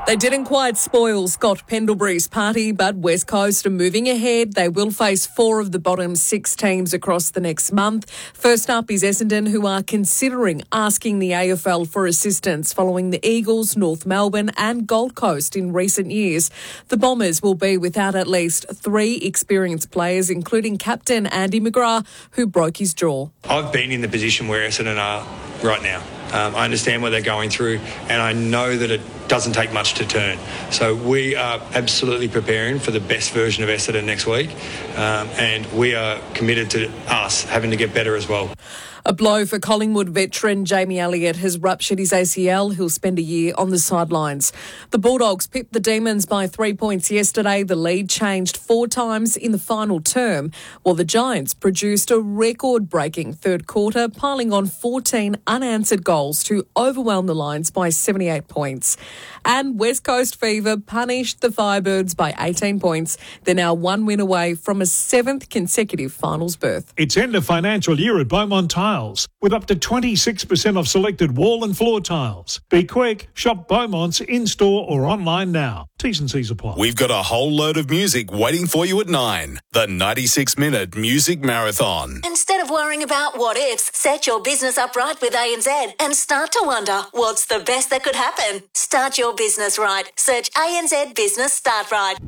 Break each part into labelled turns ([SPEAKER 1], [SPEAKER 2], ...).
[SPEAKER 1] They didn't quite spoil Scott Pendlebury's party, but West Coast are moving ahead. They will face 4 of the bottom 6 teams across the next month. First up is Essendon, who are considering asking the AFL for assistance following the Eagles, North Melbourne and Gold Coast in recent years. The Bombers will be without at least 3 experienced players, including captain Andy McGrath, who broke his jaw.
[SPEAKER 2] I've been in the position where Essendon are right now. I understand what they're going through, and I know that it doesn't take much to turn. So we are absolutely preparing for the best version of Essendon next week, and we are committed to us having to get better as well.
[SPEAKER 1] A blow for Collingwood veteran Jamie Elliott has ruptured his ACL. He'll spend a year on the sidelines. The Bulldogs pipped the Demons by 3 points yesterday. The lead changed 4 times in the final term, while the Giants produced a record-breaking third quarter, piling on 14 unanswered goals to overwhelm the Lions by 78 points. And West Coast Fever punished the Firebirds by 18 points. They're now 1 win away from a 7th consecutive finals berth.
[SPEAKER 3] It's end of financial year at Beaumont Tiles, with up to 26% off selected wall and floor tiles. Be quick, shop Beaumont's in-store or online now. T's and C's apply.
[SPEAKER 4] We've got a whole load of music waiting for you at 9. The 96-minute music marathon.
[SPEAKER 5] Instead of worrying about what ifs, set your business up right with ANZ and start to wonder what's the best that could happen. Start your business right. Search ANZ Business Start Right.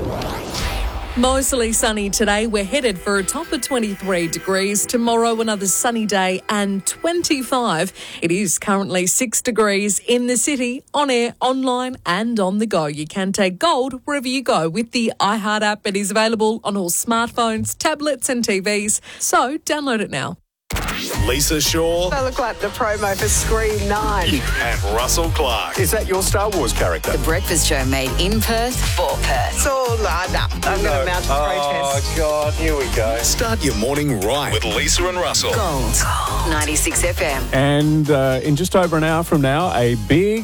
[SPEAKER 1] Mostly sunny today. We're headed for a top of 23 degrees. Tomorrow, another sunny day and 25. It is currently 6 degrees in the city, on air, online and on the go. You can take gold wherever you go with the iHeart app. It is available on all smartphones, tablets and TVs. So download it now.
[SPEAKER 4] Lisa Shaw
[SPEAKER 6] They look like the promo for Scream 9.
[SPEAKER 4] and Russell Clark.
[SPEAKER 7] Is that your Star Wars character?
[SPEAKER 8] The Breakfast Show made in Perth for Perth.
[SPEAKER 6] So, I'm going to mount a protest.
[SPEAKER 7] Oh, God, here we go.
[SPEAKER 4] Start your morning right with Lisa and Russell.
[SPEAKER 8] Gold 96 FM.
[SPEAKER 7] And in just over an hour from now, a big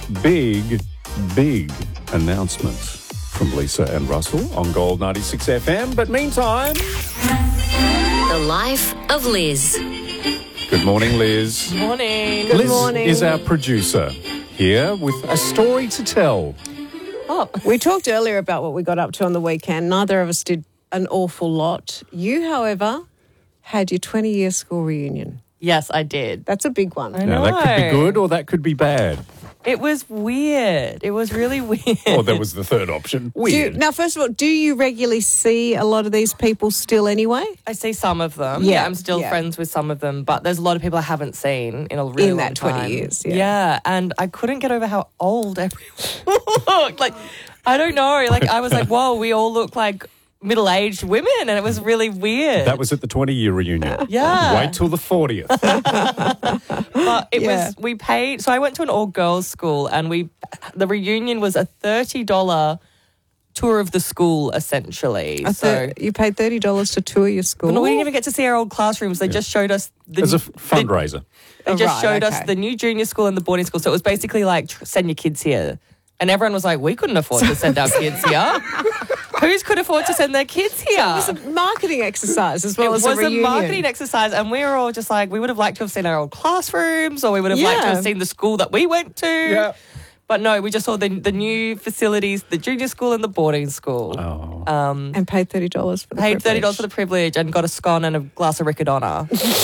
[SPEAKER 7] announcement from Lisa and Russell on Gold 96 FM. But meantime...
[SPEAKER 8] The life of Liz.
[SPEAKER 7] Good morning, Liz.
[SPEAKER 1] Morning.
[SPEAKER 6] Good
[SPEAKER 7] Liz
[SPEAKER 6] morning.
[SPEAKER 7] is our producer here with a story to tell.
[SPEAKER 6] We talked earlier about what we got up to on the weekend. Neither of us did an awful lot. You, however, had your 20-year school reunion.
[SPEAKER 9] Yes, I did.
[SPEAKER 6] That's a big one.
[SPEAKER 7] Now, that could be good or that could be bad.
[SPEAKER 9] It was weird. It was really weird.
[SPEAKER 7] Or there was the third option. Weird.
[SPEAKER 6] Now, first of all, do you regularly see a lot of these people still anyway?
[SPEAKER 9] I see some of them.
[SPEAKER 6] Yeah,
[SPEAKER 9] I'm still
[SPEAKER 6] yeah.
[SPEAKER 9] friends with some of them, but there's a lot of people I haven't seen in a really
[SPEAKER 6] In
[SPEAKER 9] long
[SPEAKER 6] that 20
[SPEAKER 9] time.
[SPEAKER 6] years,
[SPEAKER 9] Yeah, and I couldn't get over how old everyone looked. Like, I don't know. Like, I was like, whoa, we all look like middle-aged women, and it was really weird.
[SPEAKER 7] That was at the 20-year reunion.
[SPEAKER 9] Yeah.
[SPEAKER 7] Wait till the 40th.
[SPEAKER 9] But it
[SPEAKER 6] Yeah.
[SPEAKER 9] was, we paid, so I went to an all-girls school, and the reunion was a $30 tour of the school, essentially.
[SPEAKER 6] You paid $30 to tour your school?
[SPEAKER 9] No, we didn't even get to see our old classrooms. They just showed us
[SPEAKER 7] As a fundraiser.
[SPEAKER 9] They just showed us
[SPEAKER 6] okay.
[SPEAKER 9] the new junior school and the boarding school. So it was basically like, send your kids here. And everyone was like, we couldn't afford to send our kids here. Who's could afford to send their kids here?
[SPEAKER 6] It was a marketing exercise as well
[SPEAKER 9] It
[SPEAKER 6] as
[SPEAKER 9] was
[SPEAKER 6] a reunion.
[SPEAKER 9] a marketing exercise, and we were all just like, we would have liked to have seen our old classrooms, or we would have liked to
[SPEAKER 6] Yeah.
[SPEAKER 9] have seen the school that we went to.
[SPEAKER 7] Yeah.
[SPEAKER 9] But no, we just saw the new facilities, the junior school and the boarding school.
[SPEAKER 7] Oh.
[SPEAKER 6] And paid $30 for the
[SPEAKER 9] Paid
[SPEAKER 6] privilege.
[SPEAKER 9] $30 for the privilege and got a scone and a glass of Riccadonna.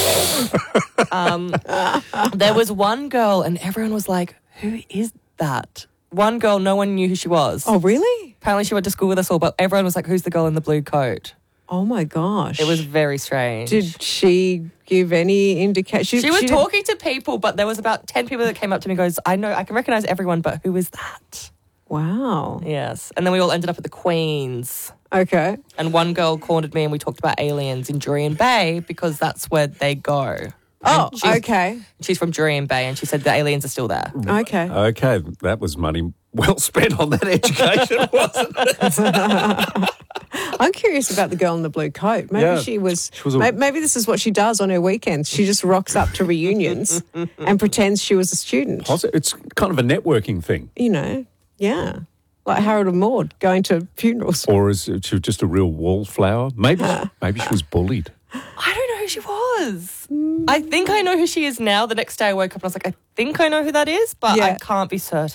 [SPEAKER 9] There was one girl, and everyone was like, who is that? One girl, no one knew who she was.
[SPEAKER 6] Oh, really?
[SPEAKER 9] Apparently she went to school with us all, but everyone was like, who's the girl in the blue coat?
[SPEAKER 6] Oh, my gosh.
[SPEAKER 9] It was very strange.
[SPEAKER 6] Did she give any indication?
[SPEAKER 9] She was
[SPEAKER 6] didn't-
[SPEAKER 9] talking to people, but there was about 10 people that came up to me and goes, I can recognize everyone, but who is that?
[SPEAKER 6] Wow.
[SPEAKER 9] Yes. And then we all ended up at the Queen's.
[SPEAKER 6] Okay.
[SPEAKER 9] And one girl cornered me and we talked about aliens in Jurien Bay because that's where they go.
[SPEAKER 6] Oh,
[SPEAKER 9] And she's-
[SPEAKER 6] okay.
[SPEAKER 9] She's from Jurien Bay and she said the aliens are still there.
[SPEAKER 6] Okay.
[SPEAKER 7] Okay, that was money well spent on that education, wasn't it?
[SPEAKER 6] I'm curious about the girl in the blue coat. Maybe
[SPEAKER 7] Yeah.
[SPEAKER 6] she was
[SPEAKER 7] a-
[SPEAKER 6] maybe this is what she does on her weekends. She just rocks up to reunions and pretends she was a student.
[SPEAKER 7] It's kind of a networking thing.
[SPEAKER 6] You know, yeah. Like Harold and Maude going to funerals.
[SPEAKER 7] Or is she just a real wallflower? Maybe she was bullied.
[SPEAKER 9] I don't know who she was. I think I know who she is now. The next day I woke up and I was like, I think I know who that is, but
[SPEAKER 6] Yeah.
[SPEAKER 9] I can't be certain.